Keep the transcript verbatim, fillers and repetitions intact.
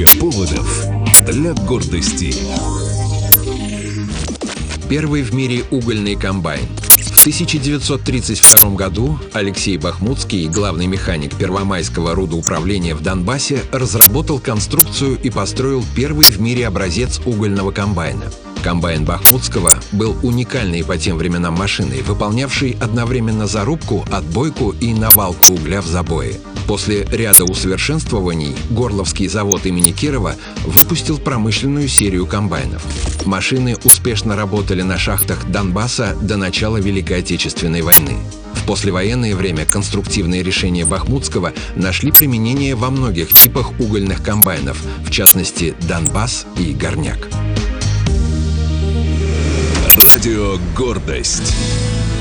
Поводов для гордости. Первый в мире угольный комбайн. В тысяча девятьсот тридцать втором году Алексей Бахмутский, главный механик Первомайского рудоуправления в Донбассе, разработал конструкцию и построил первый в мире образец угольного комбайна. Комбайн Бахмутского был уникальной по тем временам машиной, выполнявшей одновременно зарубку, отбойку и навалку угля в забое. После ряда усовершенствований Горловский завод имени Кирова выпустил промышленную серию комбайнов. Машины успешно работали на шахтах Донбасса до начала Великой Отечественной войны. В послевоенное время конструктивные решения Бахмутского нашли применение во многих типах угольных комбайнов, в частности Донбасс и Горняк. Радио «Гордость».